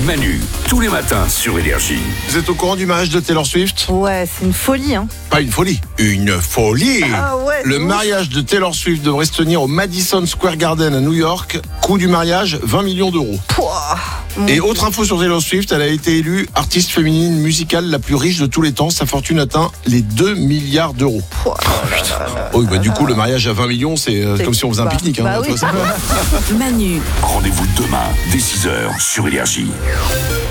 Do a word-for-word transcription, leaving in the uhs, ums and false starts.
Manu, tous les matins sur Énergie. Vous êtes au courant du mariage de Taylor Swift ? Ouais, c'est une folie, hein. Pas une folie, une folie. Ah ouais, Le ouf. mariage de Taylor Swift devrait se tenir au Madison Square Garden à New York. Coût du mariage, vingt millions d'euros. Pouah. Et autre info sur Taylor Swift, elle a été élue artiste féminine musicale la plus riche de tous les temps. Sa fortune atteint les deux milliards d'euros. Pouah. Oh, bah, du coup, le mariage à vingt millions, c'est, euh, C'est- comme si on faisait un bah, pique-nique. Hein, bah tu vois oui. ça. Manu. Rendez-vous demain dès six heures sur Énergie.